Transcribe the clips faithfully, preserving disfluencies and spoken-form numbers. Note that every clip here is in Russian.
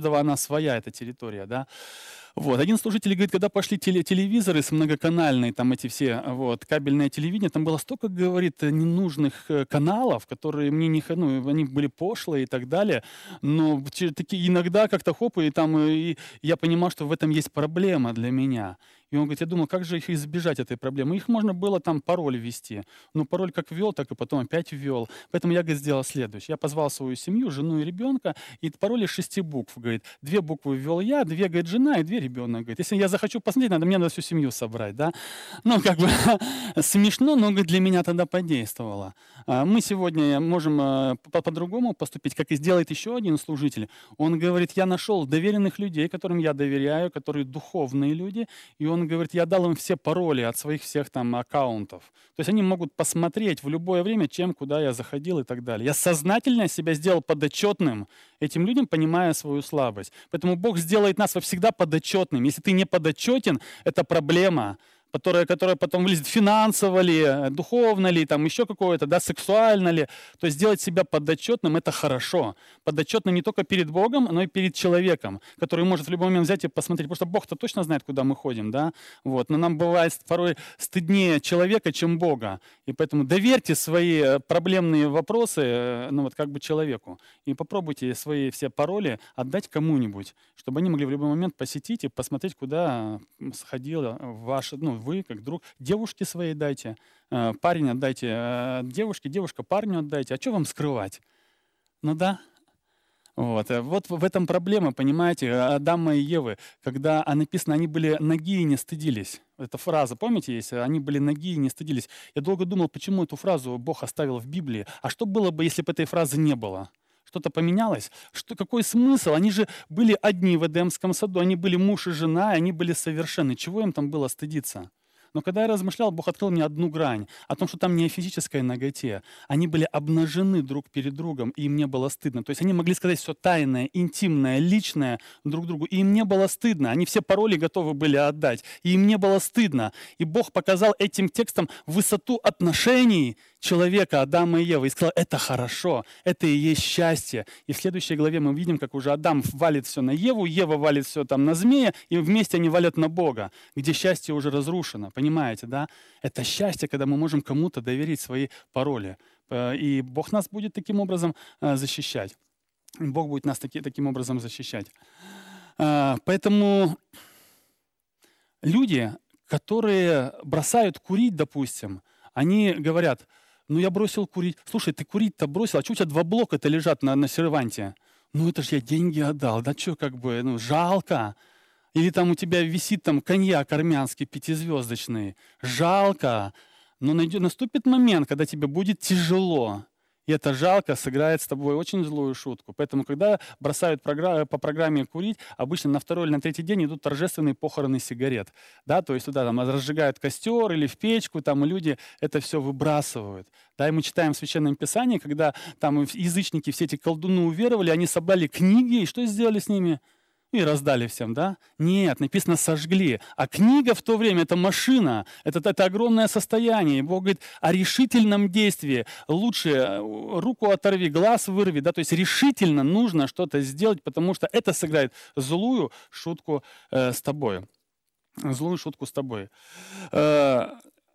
каждого она своя, эта территория, да. Вот. Один служитель говорит, когда пошли теле телевизоры с многоканальные, там эти все, вот, кабельное телевидение, там было столько, говорит, э, ненужных, э, каналов, которые мне не х ну, они были пошлые и так далее. Но че таки иногда как-то хоп, и там, э, и я понимал, что в этом есть проблема для меня. И он говорит: "Я думал, как же их избежать, этой проблемы?" Их можно было там пароль ввести. Но пароль как ввел, так и потом опять ввел. Поэтому я, говорит, сделал следующее. Я позвал свою семью, жену и ребенка, и пароль из шести букв, говорит. две буквы ввел я, две, говорит, жена и две ребенок. Говорит, если я захочу посмотреть, надо, мне надо всю семью собрать, да. Ну, как бы смешно, но, говорит, для меня тогда подействовало. А, Мы сегодня можем э, по- по-другому поступить, как и сделает еще один служитель. Он говорит, я нашел доверенных людей, которым я доверяю, которые духовные люди, и он говорит, я дал им все пароли от своих всех там аккаунтов. То есть они могут посмотреть в любое время, чем, куда я заходил и так далее. Я сознательно себя сделал подотчетным этим людям, понимая свою слабость. Поэтому Бог сделает нас всегда подотчетными. Если ты не подотчетен, это проблема, которая, которая потом вылезет финансово ли, э, духовно ли, там еще какое-то, да, сексуально ли. То есть сделать себя подотчетным — это хорошо. Подотчетным не только перед Богом, но и перед человеком, который может в любой момент взять и посмотреть. Потому что Бог-то точно знает, куда мы ходим, да. Вот. Но нам бывает порой стыднее человека, чем Бога. И поэтому доверьте свои э, проблемные вопросы, э, ну вот как бы человеку. И попробуйте свои все пароли отдать кому-нибудь, чтобы они могли в любой момент посетить и посмотреть, куда м, сходила ваша, ну, вы как друг. Девушке своей дайте, э, парень отдайте э, девушке, девушка парню отдайте. А что вам скрывать? Ну да. Вот, э, вот в в этом проблема, понимаете, э, Адама и Евы, когда а, написано, они были ноги и не стыдились. Эта фраза, помните, есть? Они были ноги и не стыдились. Я долго думал, почему эту фразу Бог оставил в Библии. А что было бы, если бы этой фразы не было? Что-то поменялось? Что, какой смысл? Они же были одни в Эдемском саду, они были муж и жена, и они были совершенны. Чего им там было стыдиться? Но когда я размышлял, Бог открыл мне одну грань, о том, что там не о физической наготе. Они были обнажены друг перед другом, и им не было стыдно. То есть они могли сказать все тайное, интимное, личное друг другу, и им не было стыдно. Они все пароли готовы были отдать, и им не было стыдно. И Бог показал этим текстом высоту отношений человека, Адама и Евы, и сказал, это хорошо, это и есть счастье. И в следующей главе мы видим, как уже Адам валит все на Еву, Ева валит все там на змея, и вместе они валят на Бога, где счастье уже разрушено. Понимаете, да? Это счастье, когда мы можем кому-то доверить свои пароли. Э, И Бог нас будет таким образом э, защищать. Бог будет нас таки- таким образом защищать. А, Поэтому люди, которые бросают курить, допустим, они говорят, ну я бросил курить. Слушай, ты курить-то бросил, а что у тебя два блока-то лежат на, на серванте? Ну это же я деньги отдал, да что как бы, ну жалко. Или там у тебя висит там коньяк армянский пятизвездочный. Жалко. Но найдет, наступит момент, когда тебе будет тяжело. И это жалко сыграет с тобой очень злую шутку. Поэтому, когда бросают програ- по программе курить, обычно на второй или на третий день идут торжественные похороны сигарет. Да, то есть туда там разжигают костер или в печку, там и люди это все выбрасывают. Да, и мы читаем в Священном Писании, когда там язычники, все эти колдуны уверовали, они собрали книги, и что сделали с ними? И раздали всем, да? Нет, написано «сожгли». А книга в то время — это машина, это, это огромное состояние. И Бог говорит о решительном действии. Лучше э, руку оторви, глаз вырви. Да? То есть решительно нужно что-то сделать, потому что это сыграет злую шутку э, с тобой. Злую шутку с тобой. Э,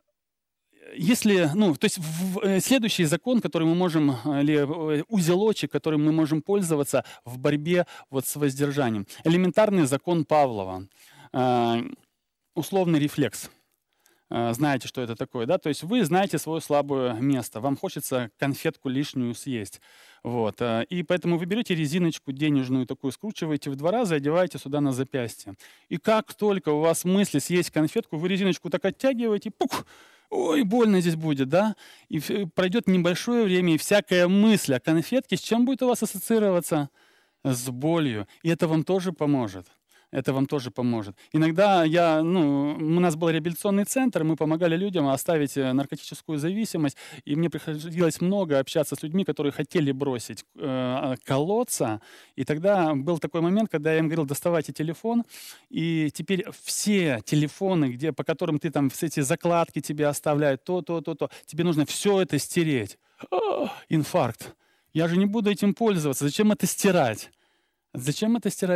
если, ну, то есть в- э, следующий закон, который мы можем, э, или э, узелочек, которым мы можем пользоваться в борьбе вот с воздержанием. Элементарный закон Павлова. Э, Условный рефлекс. Э, Знаете, что это такое, да? То есть вы знаете свое слабое место, вам хочется конфетку лишнюю съесть. Вот. э, И поэтому вы берете резиночку денежную такую, скручиваете в два раза и одеваете сюда на запястье. И как только у вас мысли съесть конфетку, вы резиночку так оттягиваете, пук, ой, больно здесь будет, да? И ф- пройдет небольшое время, и всякая мысль о конфетке с чем будет у вас ассоциироваться? С болью. И это вам тоже поможет. Это вам тоже поможет. Иногда я, ну, у нас был реабилитационный центр, мы помогали людям оставить э, наркотическую зависимость, и мне приходилось много общаться с людьми, которые хотели бросить э, колоться. И тогда был такой момент, когда я им говорил, доставайте телефон, и теперь все телефоны, где, по которым ты там все эти закладки тебе оставляют, то, то, то, то, тебе нужно все это стереть. А, инфаркт. Я же не буду этим пользоваться. Зачем это стирать? Зачем это стирать?